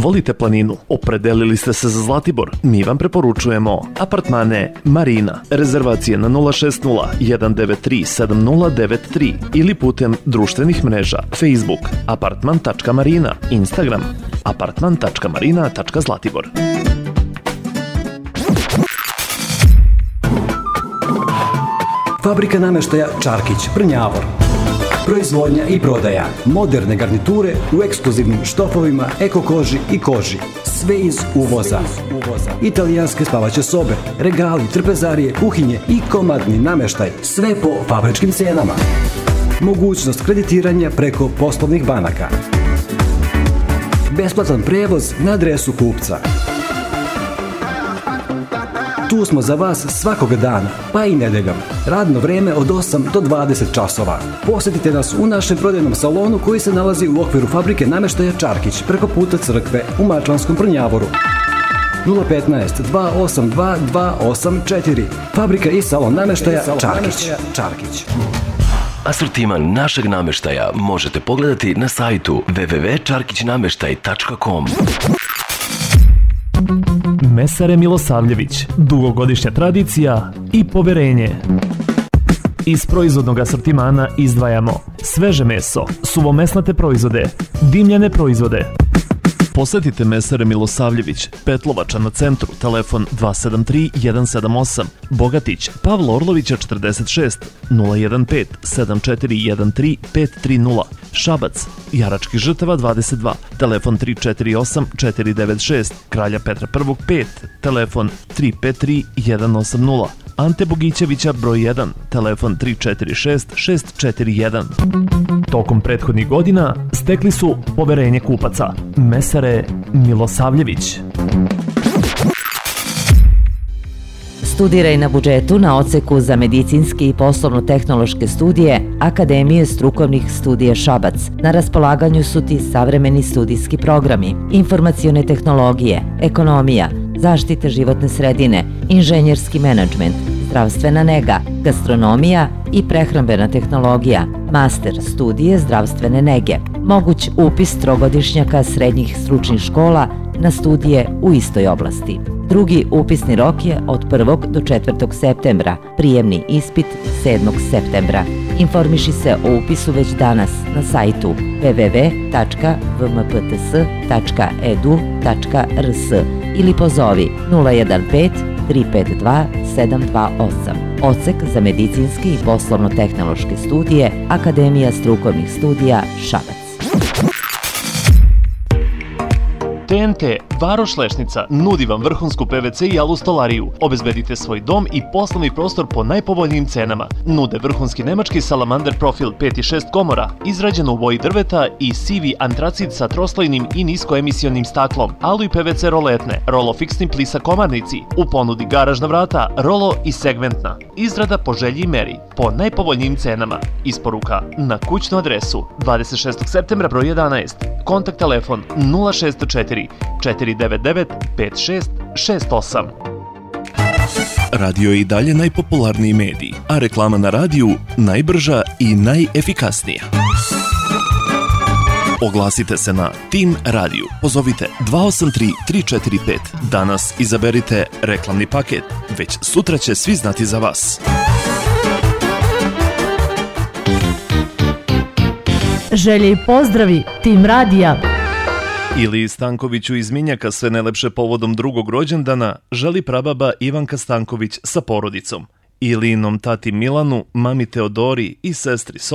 Volite planinu? Opredelili ste se za Zlatibor? Mi vam preporučujemo apartmane Marina. Rezervacije na 060 193 7093 ili putem društvenih mreža Facebook apartman.marina, Instagram apartman.marina.zlatibor. Fabrika namještaja Čarkić, Prnjavor. Proizvodnja i prodaja moderne garniture u ekskluzivnim štofovima, eko koži i koži. Sve iz uvoza. Italijanske spavaće sobe, regali, trpezarije, kuhinje i komadni namještaj. Sve po fabričkim cijenama. Mogućnost kreditiranja preko poslovnih banaka. Besplatan prevoz na adresu kupca. Tu smo za vas svakoga dana, pa i nedeljom. Radno vrijeme od 8 do 20 časova. Posjetite nas u našem prodajnom salonu koji se nalazi u okviru fabrike namještaja Čarkić, preko puta crkve u Mačvanskom Prnjavoru. 015 282 284. Fabrika i salon namještaja Čarkić. Asortiman našeg namještaja možete pogledati na sajtu www.čarkićnameštaj.com. Mesare Milosavljević, dugogodišnja tradicija i poverenje. Iz proizvodnog asortimana izdvajamo sveže meso, suvomesnate proizvode, dimljene proizvode. Posjetite Mesare Milosavljević, Petlovača na centru, telefon 273 178, Bogatić, Pavla Orlovića 46, 015 7413 530, Šabac, Jaračkih Žrtava 22, telefon 348 496, Kralja Petra I 5, telefon 353 180, Ante Bogićevića broj 1, telefon 346 641. Tokom prethodnih godina stekli su poverenje kupaca. Mesare Milosavljević. Studiraj na budžetu na odseku za medicinske i poslovno-tehnološke studije Akademije strukovnih studija Šabac. Na raspolaganju su ti savremeni studijski programi, informacione tehnologije, ekonomija, zaštite životne sredine, inženjerski menadžment, zdravstvena nega, gastronomija i prehrambena tehnologija, master studije zdravstvene nege. Moguć upis trogodišnjaka srednjih stručnih škola na studije u istoj oblasti. Drugi upisni rok je od 1. do 4. septembra, prijemni ispit 7. septembra. Informiši se o upisu već danas na sajtu www.vmpts.edu.rs ili pozovi 015 352 728. Odsek za medicinske i poslovno-tehnološke studije Akademija strukovnih studija Šabac. TNT Varoš Lešnica nudi vam vrhunsku PVC i alu stolariju. Obezbedite svoj dom i poslovni prostor po najpovoljnijim cenama. Nude vrhunski nemački salamander profil 5 i 6 komora, izrađeno u boji drveta i sivi antracit sa troslojnim i niskoemisionim staklom, alu i PVC roletne, rolo fiksni plisa komarnici, u ponudi garažna vrata, rolo i segmentna. Izrada po želji i meri, po najpovoljnijim cenama. Isporuka na kućnu adresu 26. septembra broj 11. Kontakt telefon 064 499 5668. Radio je i dalje najpopularniji medij, a reklama na radiju najbrža i najefikasnija. Oglasite se na Tim Radio. Pozovite 283 345. Danas izaberite reklamni paket. Već sutra će svi znati za vas. Želje i pozdravi Tim Radija. Ili Stankoviću iz Minjaka sve najlepše povodom drugog rođendana želi prababa Ivanka Stanković sa porodicom. Ilinom tati Milanu, mami Teodori i sestri